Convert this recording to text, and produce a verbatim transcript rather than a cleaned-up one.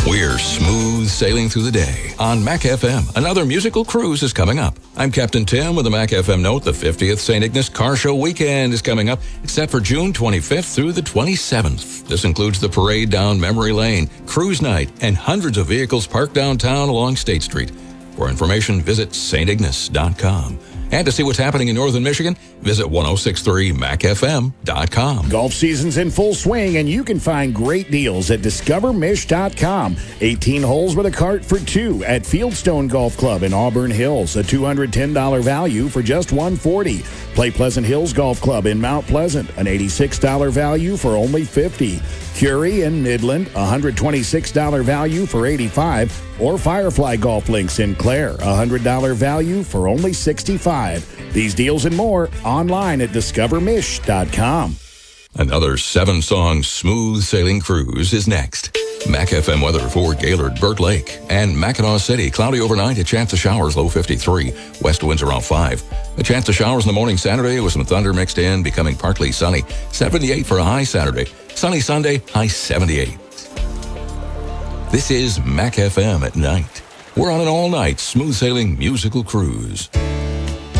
We're smooth sailing through the day on Mac F M. Another musical cruise is coming up. I'm Captain Tim with a Mac F M note. The fiftieth Saint Ignace Car Show weekend is coming up. It's set for June twenty-fifth through the twenty-seventh. This includes the parade down Memory Lane, cruise night, and hundreds of vehicles parked downtown along State Street. For information, visit saint ignace dot com. And to see what's happening in northern Michigan, visit ten sixty-three mac f m dot com. Golf season's in full swing, and you can find great deals at discover mish dot com. eighteen holes with a cart for two at Fieldstone Golf Club in Auburn Hills. A two hundred ten dollars value for just one hundred forty dollars. Play Pleasant Hills Golf Club in Mount Pleasant. An eighty-six dollars value for only fifty dollars. Curie in Midland, one hundred twenty-six dollars value for eighty-five dollars. Or Firefly Golf Links in Clare, one hundred dollars value for only sixty-five dollars. These deals and more online at discover mish dot com. Another seven-song smooth sailing cruise is next. Mac F M weather for Gaylord, Burt Lake, and Mackinac City. Cloudy overnight, a chance of showers, low fifty-three. West winds around five. A chance of showers in the morning Saturday with some thunder mixed in, becoming partly sunny. seventy-eight for a high Saturday. Sunny Sunday, high seventy-eight. This is Mac F M at night. We're on an all-night smooth sailing musical cruise.